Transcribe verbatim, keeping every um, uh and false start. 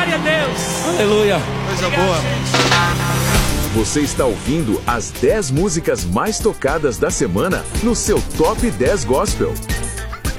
Glória a Deus. Aleluia. Coisa boa. Você está ouvindo as dez músicas mais tocadas da semana no seu Top dez Gospel.